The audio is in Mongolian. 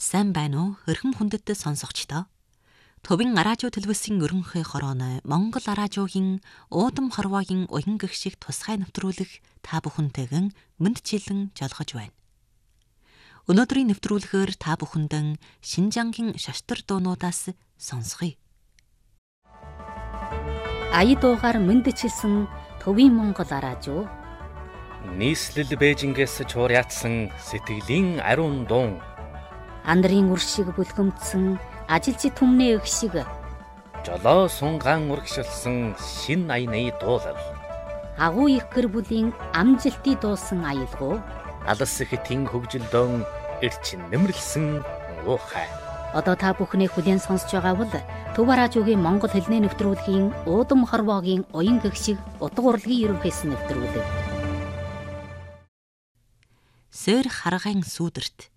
Сайн байна уу? Өрхөн хүндэт сонсогчдоо. Төвийн радио төлөвлөсийн өргөнхий хорооны Монгол радиогийн уудам хорвоогийн уян гэгшиг тусгай нэвтрүүлэг та бүхэнтэйгэн мэндчилэн жолгож байна. Өнөөдрийн нэвтрүүлгээр та бүхэндэн Шинжангийн шаштар дуунуудаас сонсгоё. Ая дуугаар мэндчилсэн Төвийн Монгол радио. Нийслэл Бээжингээс чуурьяатсан сэтгэлийн ариун дуун. Андрын үршиг бүлгэмдсэн ажилчид түмнээ их шиг. Жолоо сунгаан урагшилсан шин аяны дуулал. Агуу их гэр бүлийн амжилтыг дуусан аялгау. Алс хэтийн хөгжилдөөн эрчин нэмэрлсэн уухай. Одоо та бүхний хүлээн сонсож байгаа бол Төв радиогийн Монгол хэлний нэвтрүүлгийн уудам хорвоогийн уян гэгшиг утга урлагийн ерөнхийсэн нэвтрүүлэг. Сэр харгайн сүүдэрт